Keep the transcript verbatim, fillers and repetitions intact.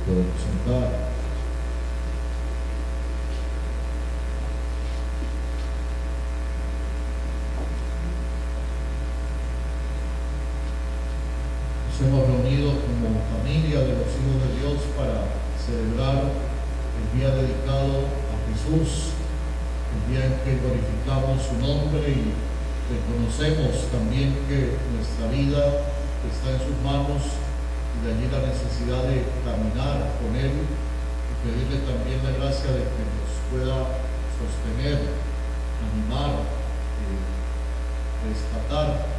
podemos sentar. Nos hemos reunido como familia de los hijos de Dios para celebrar el día dedicado a Jesús, el día en que glorificamos su nombre y reconocemos también que nuestra vida está en sus manos, y de allí la necesidad de caminar con Él y pedirle también la gracia de que nos pueda sostener, animar, eh, rescatar